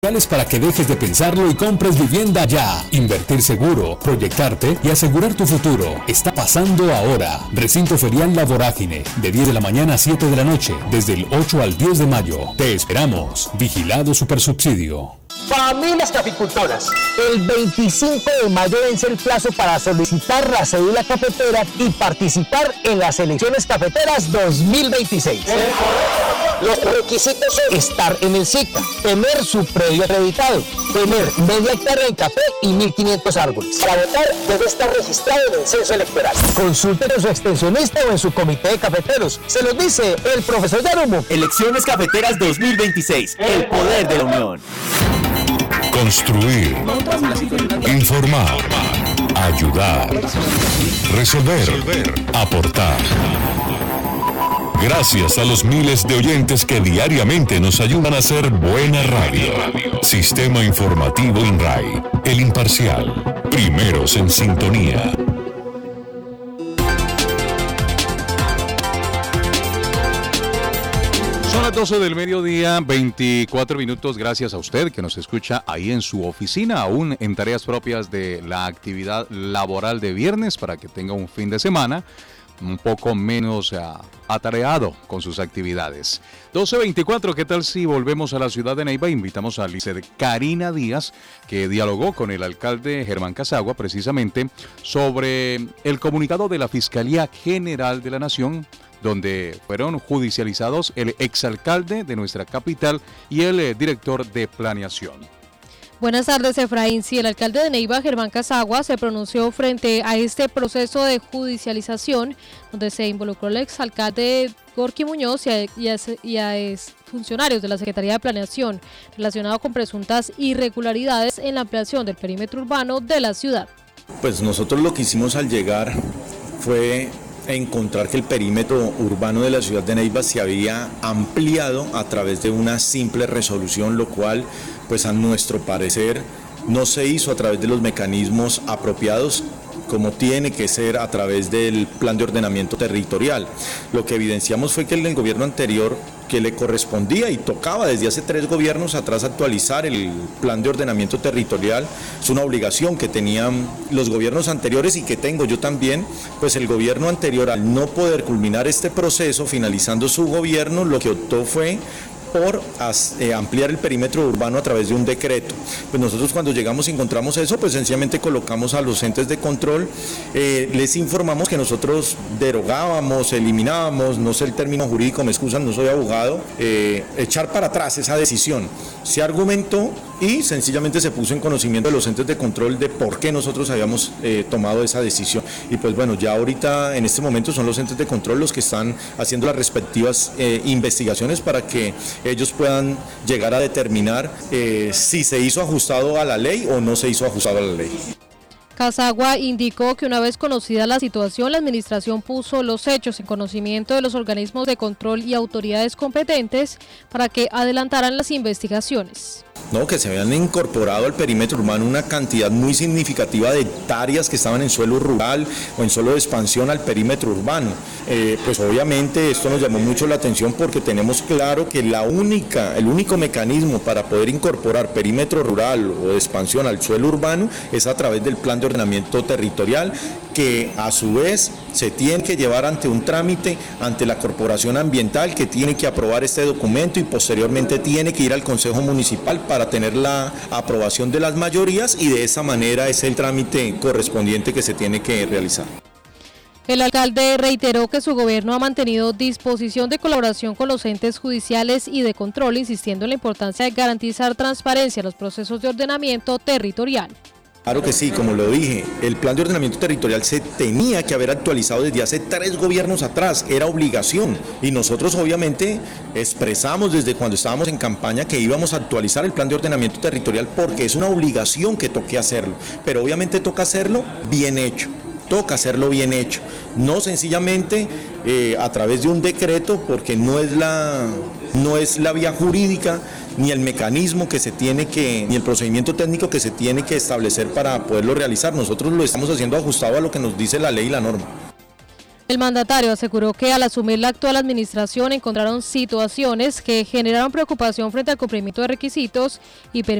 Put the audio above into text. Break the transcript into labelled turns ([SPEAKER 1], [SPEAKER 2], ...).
[SPEAKER 1] Para que dejes de pensarlo y compres vivienda ya. Invertir seguro, proyectarte y asegurar tu futuro. Está pasando ahora. Recinto Ferial La Vorágine, de 10 de la mañana a 7 de la noche, desde el 8 al 10 de mayo. Te esperamos. Vigilado Supersubsidio.
[SPEAKER 2] Familias caficultoras, el 25 de mayo vence el plazo para solicitar la cédula cafetera y participar en las elecciones cafeteras 2026. Los requisitos son estar en el SICA, tener su predio acreditado, tener media hectárea de café y 1.500 árboles. Para votar debe estar registrado en el censo electoral. Consulte con su extensionista o en su comité de cafeteros. Se los dice el profesor Yarumo.
[SPEAKER 3] Elecciones cafeteras 2026, el poder de la unión.
[SPEAKER 4] Construir, informar, ayudar, resolver, aportar. Gracias a los miles de oyentes que diariamente nos ayudan a hacer buena radio. Sistema Informativo INRAI, el imparcial, primeros en sintonía.
[SPEAKER 5] Son las 12 del mediodía, 24 minutos. Gracias a usted que nos escucha ahí en su oficina, aún en tareas propias de la actividad laboral de viernes, para que tenga un fin de semana un poco menos atareado con sus actividades. 12:24, ¿qué tal si volvemos a la ciudad de Neiva? Invitamos a Licenciada Karina Díaz, que dialogó con el alcalde Germán Casagua precisamente sobre el comunicado de la Fiscalía General de la Nación, donde fueron judicializados el exalcalde de nuestra capital y el director de planeación.
[SPEAKER 6] Buenas tardes, Efraín. Sí, el alcalde de Neiva, Germán Casagua, se pronunció frente a este proceso de judicialización donde se involucró el exalcalde Gorky Muñoz y a funcionarios de la Secretaría de Planeación relacionado con presuntas irregularidades en la ampliación del perímetro urbano de la ciudad.
[SPEAKER 7] Pues nosotros lo que hicimos al llegar fue encontrar que el perímetro urbano de la ciudad de Neiva se había ampliado a través de una simple resolución, lo cual, pues a nuestro parecer, no se hizo a través de los mecanismos apropiados, como tiene que ser a través del plan de ordenamiento territorial. Lo que evidenciamos fue que el gobierno anterior, que le correspondía y tocaba desde hace 3 gobiernos atrás actualizar el plan de ordenamiento territorial, es una obligación que tenían los gobiernos anteriores y que tengo yo también, pues el gobierno anterior, al no poder culminar este proceso, finalizando su gobierno, lo que optó fue por ampliar el perímetro urbano a través de un decreto. Pues nosotros cuando llegamos y encontramos eso, pues sencillamente colocamos a los entes de control, les informamos que nosotros derogábamos, eliminábamos, no sé el término jurídico, me excusan, no soy abogado, echar para atrás esa decisión. Se argumentó y sencillamente se puso en conocimiento de los entes de control de por qué nosotros habíamos tomado esa decisión. Y pues bueno, ya ahorita en este momento son los entes de control los que están haciendo las respectivas investigaciones para que ellos puedan llegar a determinar si se hizo ajustado a la ley o no se hizo ajustado a la ley.
[SPEAKER 6] Casagua indicó que una vez conocida la situación, la administración puso los hechos en conocimiento de los organismos de control y autoridades competentes para que adelantaran las investigaciones.
[SPEAKER 7] No, que se habían incorporado al perímetro urbano una cantidad muy significativa de hectáreas que estaban en suelo rural o en suelo de expansión al perímetro urbano. Pues obviamente esto nos llamó mucho la atención porque tenemos claro que el único mecanismo para poder incorporar perímetro rural o de expansión al suelo urbano es a través del plan de ordenamiento territorial, que a su vez se tiene que llevar ante un trámite ante la Corporación Ambiental, que tiene que aprobar este documento y posteriormente tiene que ir al Consejo Municipal para tener la aprobación de las mayorías, y de esa manera es el trámite correspondiente que se tiene que realizar.
[SPEAKER 6] El alcalde reiteró que su gobierno ha mantenido disposición de colaboración con los entes judiciales y de control, insistiendo en la importancia de garantizar transparencia en los procesos de ordenamiento territorial.
[SPEAKER 7] Claro que sí, como lo dije, el plan de ordenamiento territorial se tenía que haber actualizado desde hace 3 gobiernos atrás, era obligación, y nosotros obviamente expresamos desde cuando estábamos en campaña que íbamos a actualizar el plan de ordenamiento territorial porque es una obligación que toque hacerlo, pero obviamente toca hacerlo bien hecho. Toca hacerlo bien hecho, no sencillamente a través de un decreto, porque no es la vía jurídica ni el mecanismo que se tiene que, ni el procedimiento técnico que se tiene que establecer para poderlo realizar. Nosotros lo estamos haciendo ajustado a lo que nos dice la ley y la norma.
[SPEAKER 6] El mandatario aseguró que al asumir la actual administración encontraron situaciones que generaron preocupación frente al cumplimiento de requisitos y permitieron